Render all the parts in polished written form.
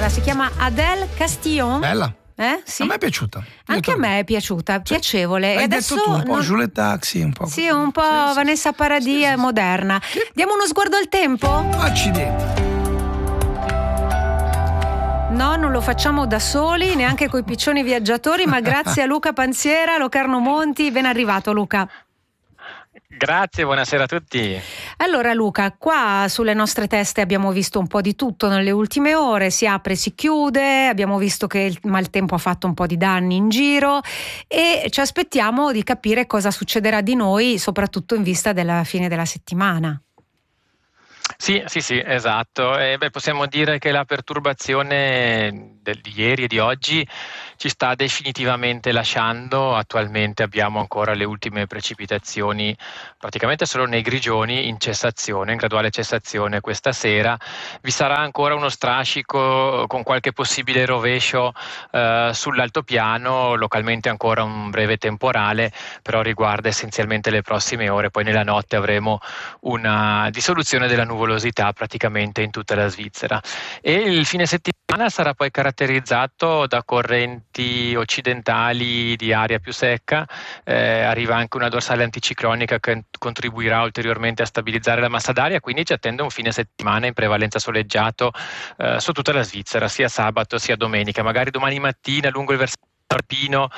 spagnola, si chiama Adele Castillon. Bella. Sì? A me è piaciuta. Anche a me è piaciuta, piacevole. Hai e adesso detto tu, un po' Juliette Taxi, un po'. Sì, un po' Vanessa Paradis moderna. Diamo uno sguardo al tempo? Accidenti. No, non lo facciamo da soli, neanche coi piccioni viaggiatori, ma grazie a Luca Panziera, Locarno Monti. Ben arrivato, Luca. Grazie, buonasera a tutti. Allora Luca, qua sulle nostre teste abbiamo visto un po' di tutto nelle ultime ore, si apre, si chiude, abbiamo visto che il maltempo ha fatto un po' di danni in giro e ci aspettiamo di capire cosa succederà di noi, soprattutto in vista della fine della settimana. Sì, esatto. Possiamo dire che la perturbazione di ieri e di oggi ci sta definitivamente lasciando. Attualmente abbiamo ancora le ultime precipitazioni praticamente solo nei Grigioni in graduale cessazione questa sera. Vi sarà ancora uno strascico con qualche possibile rovescio sull'altopiano, localmente ancora un breve temporale, però riguarda essenzialmente le prossime ore. Poi nella notte avremo una dissoluzione della nuvolosità praticamente in tutta la Svizzera e il fine settimana sarà poi caratterizzato da correnti occidentali di aria più secca, arriva anche una dorsale anticiclonica che contribuirà ulteriormente a stabilizzare la massa d'aria, quindi ci attende un fine settimana in prevalenza soleggiato su tutta la Svizzera, sia sabato sia domenica, magari domani mattina lungo il versante alpino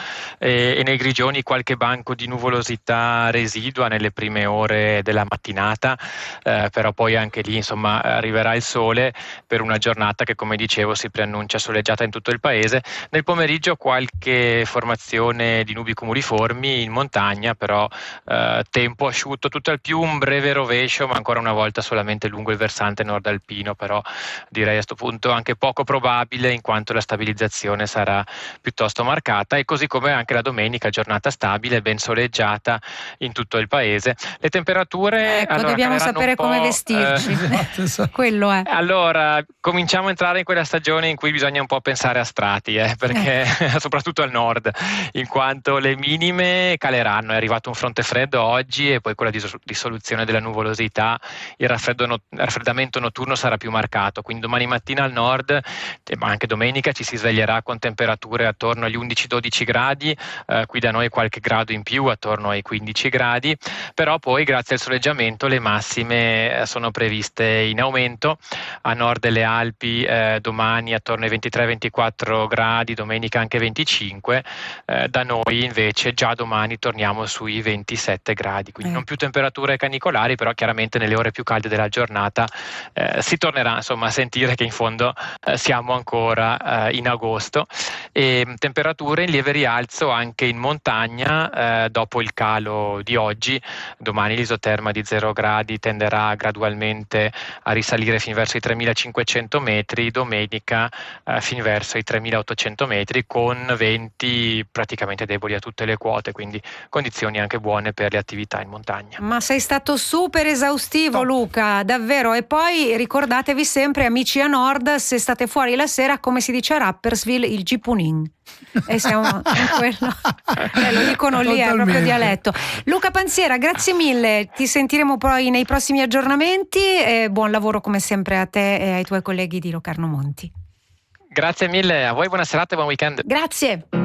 e nei Grigioni qualche banco di nuvolosità residua nelle prime ore della mattinata, però poi anche lì insomma arriverà il sole per una giornata che, come dicevo, si preannuncia soleggiata in tutto il paese. Nel pomeriggio qualche formazione di nubi cumuliformi in montagna, però tempo asciutto, tutto al più un breve rovescio, ma ancora una volta solamente lungo il versante nord alpino, però direi a questo punto anche poco probabile, in quanto la stabilizzazione sarà piuttosto marcata, e così come anche la domenica, giornata stabile, ben soleggiata in tutto il paese. Le temperature dobbiamo sapere come vestirci. Esatto. Quello è. Allora, cominciamo a entrare in quella stagione in cui bisogna un po' pensare a strati, perché soprattutto al nord, in quanto le minime caleranno. È arrivato un fronte freddo oggi e poi con la dissoluzione della nuvolosità il raffreddamento notturno sarà più marcato, quindi domani mattina al nord, ma anche domenica, ci si sveglierà con temperature attorno agli 11-12 gradi, qui da noi qualche grado in più, attorno ai 15 gradi, però poi grazie al soleggiamento le massime sono previste in aumento. A nord delle Alpi domani attorno ai 23-24 gradi, domenica anche 25, da noi invece già domani torniamo sui 27 gradi, quindi non più temperature canicolari, però chiaramente nelle ore più calde della giornata si tornerà insomma a sentire che in fondo siamo ancora in agosto, e temperature in lieve rialzo anche in montagna dopo il calo di oggi. Domani l'isoterma di 0 gradi tenderà gradualmente a risalire fin verso i 3.500 metri, domenica fin verso i 3.800 metri, con venti praticamente deboli a tutte le quote, quindi condizioni anche buone per le attività in montagna. Ma sei stato super esaustivo, Luca, davvero. E poi ricordatevi sempre, amici a nord, se state fuori la sera, come si dice a Rapperswil, il Gipunin. E siamo in quello. Lo dicono lì, è proprio dialetto. Luca Panziera, grazie mille, ti sentiremo poi nei prossimi aggiornamenti e buon lavoro come sempre a te e ai tuoi colleghi di Locarno Monti. Grazie mille, a voi buona serata e buon weekend. Grazie.